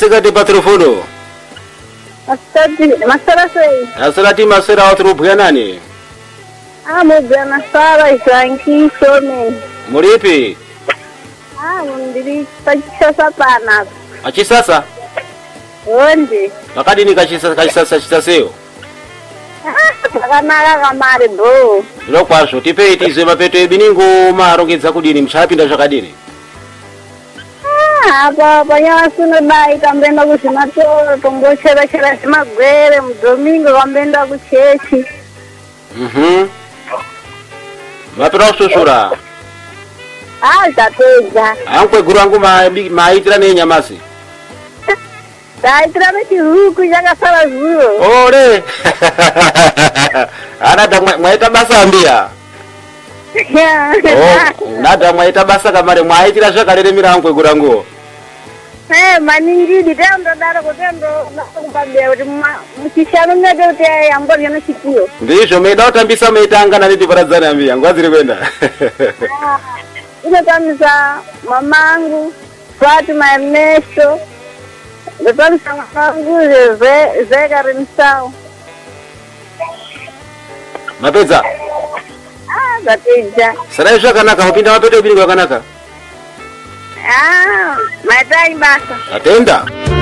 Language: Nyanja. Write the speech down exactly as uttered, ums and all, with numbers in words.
Asikati pa telefono. Asante, masara sei. Asalati masera watru bwanani. Ah, mugana sara isanki some. Muripi? Ah, mundiri pachisa pana. Achisasa? Onde? Makadi ni kachisasa kachisasa chitaseo. Ah, pakanaka kamari bro. Zviro kwazvo tipei tizwe mapeto ebiningo marongedza kudini muchapinda zvakadini. Ah, apa panyasuno dai kambenda kuzvimatoro tombochera chera zvimagwere mudomingo kambenda kuchechi. Mhm. Mapera kushosora. Ah, zvapedza. Ankweguru angu maitira nenyamasi. Ndaitira nechihuku chakasara zuvo. Ore. Anada mwaita basa ambia. Oh, nada mwaita basa kamare mwaitira zvakareremira ankweguru angu. Eh, maningidi tendo daro kutendo nakupambia kuti muchishano mede kuti yambori yana chikiyo. Ndizvo meida kutambisa meitangana netiparadzana ambia ngwaziri kwenda. Ah, inotambisa mamangu, Fatima Ernesto. Ndotambisa mamangu ze zeka rimsao. Mapedza. Ah, zapedza. Sarai zvakanaka mupinda mapeto ebiningo yakanaka. Ah, maitai basa. Atenda.